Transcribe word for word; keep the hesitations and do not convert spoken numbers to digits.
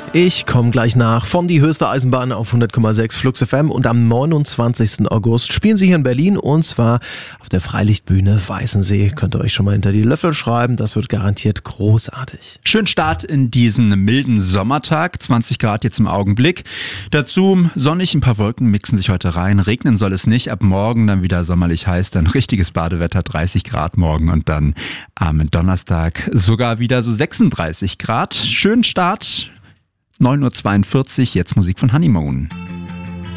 Ich komme gleich nach von die höchste Eisenbahn auf hundert Komma sechs Flux F M und am neunundzwanzigsten August spielen sie hier in Berlin und zwar auf der Freilichtbühne Weißensee. Könnt ihr euch schon mal hinter die Löffel schreiben, das wird garantiert großartig. Schön Start in diesen milden Sommertag, zwanzig Grad jetzt im Augenblick. Dazu sonnig, ein paar Wolken mixen sich heute rein, regnen soll es nicht, ab morgen dann wieder sommerlich heiß, dann richtiges Badewetter, dreißig Grad morgen und dann am Donnerstag sogar wieder so sechsunddreißig Grad. Schön Start. neun Uhr zweiundvierzig, jetzt Musik von Honeymoon.